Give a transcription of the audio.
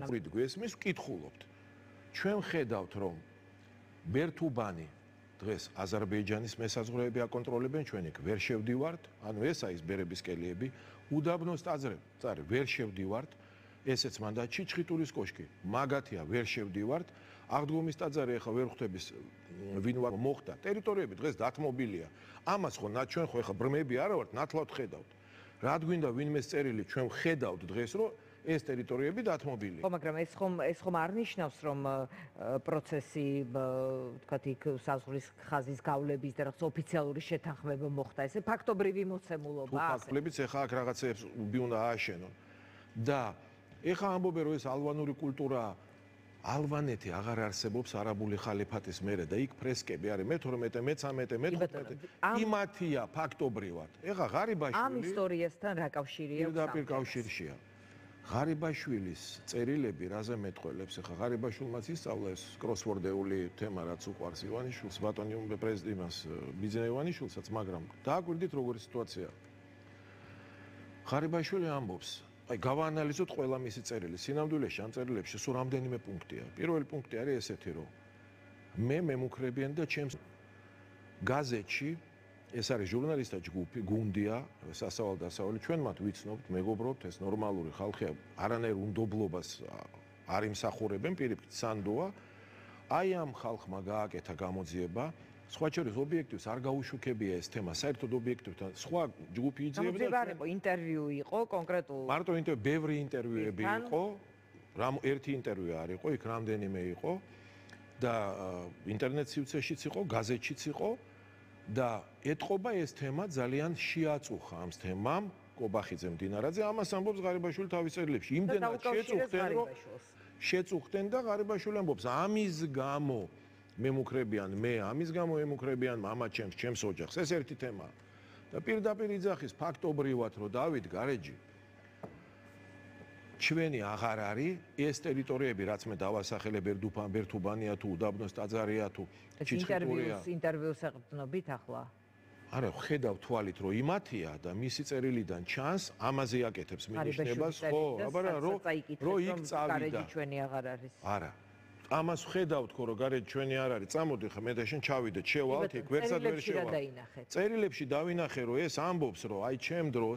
თანამედროვე გვესმის ვკითხულობთ. ჩვენ ხედავთ რომ ბერთუბანი დღეს აზერბაიჯანის მესაზღვრეები აკონტროლებენ, ჩვენ იქ ვერ შევდივართ, ანუ ესა ის ბერების კელიები, უდაბნოს ტაძრები ვერ შევდივართ, ესეც მანდატში ჩხიტურის კოშკი, მაგათია ვერ შევდივართ, აღდგომის ტაძარი ახლა ვერ ხვდების ვინ მოხდა, ტერიტორიები დღეს დათმობილია. ამას ხო ჩვენ ხო ახლა ბრმები არა ვართ, ნათლად ხედავთ. რა გვინდა ვინმე წერილი ჩვენ ხედავთ დღეს რომ ეს ტერიტორიები დათმობილია. ხო, მაგრამ ეს ხომ არ ნიშნავს რომ პროცესი თქვათ იქ საზღვრის ხაზის გავლების და რაღაც ოფიციალური შეთანხმება მოხდა, ესე ფაქტობრივი მოცემულობა. თუ ფაქტებიც ახლა აქ რაღაცებს უბი უნდა ააშენონ. და ეხა ამბობენ რომ ეს ალვანური კულტურაა. ალვანეთი აღარ არსებობს არაბული ხალიფატის მერე და იქ ფრესკები არის მე-12, მე-13, მე-15. იმათია ფაქტობრივად. ეხა ღარიბაშვილი ამ ისტორიასთან რა კავშირია? პირდაპირ კავშირშია. ღარიბაშვილის წერილები რაზე მეტყველებს? ეხა ღარიბაშვილმაც ისწავლა ეს კროსვორდეული თემა რაც უყვარს ივანიშვილს, ბატონი პრეზიდენტს ბიძინა ივანიშვილსაც, მაგრამ დააკვირდით როგორი სიტუაციაა. ღარიბაშვილი ამბობს აი გავაანალიზოთ ყველა მისი წერილი. სინამდვილეში ამ წერილებში სულ რამდენიმე პუნქტია. პირველი პუნქტი არის ესეთი, რომ მე მემუქრებიან და ჩემს გაზეთში ეს არის ჟურნალისტთა ჯგუფი, გუნდია, სასავალ-დასავალი, ჩვენ მათ ვიცნობთ, მეგობრობთ, ეს ნორმალური ხალხია, არანაირ უნდობლობას არ იმსახურებენ, პირიქით სანდოა. აი ამ ხალხმა გააკეთა გამოძიება. სხვა შორის ობიექტივს არ გაუშუქებია ეს თემა, საერთოდ ობიექტივთან სხვა ჯგუფი იძიებდა და ინტერვიუ იყო კონკრეტულ მარტო ინტერვიუ, ბევრი ინტერვიუები იყო, ერთი ინტერვიუ არ იყო, იქ რამდენიმე იყო და ინტერნეტ სივრცეშიც იყო, გაზეთშიც იყო და ეთყობა ეს თემა ძალიან შეაწუხა ამ თემამ კობახიძე მდინარაძე, ამას ამბობს ღარიბაშვილი თავის წერილებში. იმდენად შეწუხდნენ, რომ შეწუხდნენ და ღარიბაშვილი ამბობს ამის გამო მემუქრებიან მე, ამის გამო ემუქრებიან მამა ჩემს, ჩემს ოჯახს. ეს ერთი თემაა. და პირდაპირ იძახის ფაქტობრივად, რომ დავით გარეჯი ჩვენი აღარ არის ეს ტერიტორიები, რაც მე დავასახელე ბერთუბანია თუ უდაბნოს ტაძარია თუ ჩიჩხიტურია. ინტერვიუს ეყრდნობით ახლა? არა, ხედავ თვალით, რომ იმათია და მისი წერილიდან ჩანს, ამაზე აკეთებს მინიშნებას, ხო, აბარა რომ იქ წავიდა. გარეჯი ჩვენი აღარ არის. არა. ამას ხედავთ ხო რომ გარეჯი ჩვენი არ არის, წამოდი ხა მე და შენ ჩავიდეთ, შევალთ იქ, ვერცად ვერ შევალთ. წერილებში დავინახე რომ ეს ამბობს რომ აი ჩემ დროს